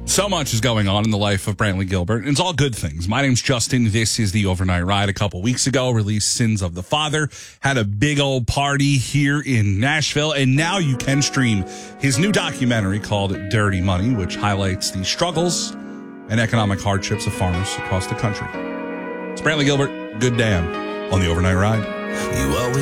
So much is going on in the life of Brantley Gilbert, and it's all good things. My name's Justin. This is the Overnight Ride. A couple weeks ago, released Sins of the Father, had a big old party here in Nashville, and now you can stream his new documentary called Dirty Money, which highlights the struggles and economic hardships of farmers across the country. It's Brantley Gilbert. Good damn on the Overnight Ride.